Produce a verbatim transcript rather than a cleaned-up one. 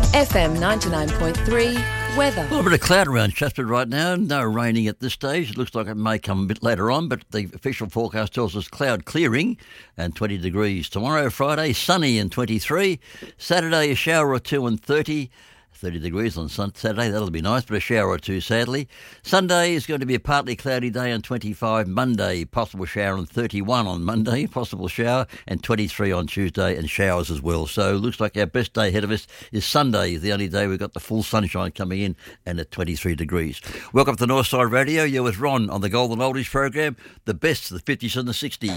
F M ninety-nine point three weather. A little bit of cloud around Chatswood right now. No raining at this stage. It looks like it may come a bit later on, but the official forecast tells us cloud clearing and twenty degrees. Tomorrow, Friday, sunny and twenty-three. Saturday, a shower or two and thirty. thirty degrees on Saturday, that'll be nice, but a shower or two, sadly. Sunday is going to be a partly cloudy day on twenty-five. Monday, possible shower on thirty-one on Monday, possible shower, and twenty-three on Tuesday, and showers as well. So looks like our best day ahead of us is Sunday, the only day we've got the full sunshine coming in, and at twenty-three degrees. Welcome to Northside Radio. You're with Ron on the Golden Oldies program, the best of the fifties and the sixties.